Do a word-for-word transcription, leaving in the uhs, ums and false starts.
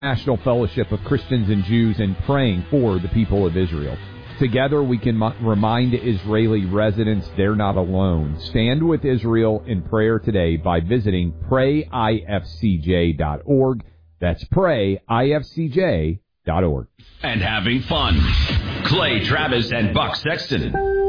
National Fellowship of Christians and Jews and praying for the people of Israel. Together we can m- remind Israeli residents they're not alone. Stand with Israel in prayer today by visiting pray I F C J dot org. That's pray I F C J dot org. And having fun. Clay Travis and Buck Sexton.